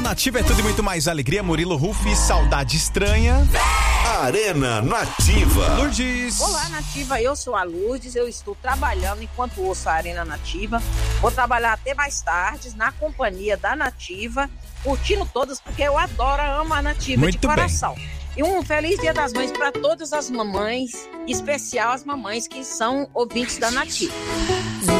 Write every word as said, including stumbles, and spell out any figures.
Nativa é tudo e muito mais alegria. Murilo Rufi, saudade estranha. Arena Nativa. Lourdes. Olá, Nativa, eu sou a Lourdes, eu estou trabalhando enquanto ouço a Arena Nativa. Vou trabalhar até mais tarde na companhia da Nativa, curtindo todas, porque eu adoro, amo a Nativa muito de coração. Bem. E um feliz Dia das Mães para todas as mamães, em especial as mamães que são ouvintes da Nativa.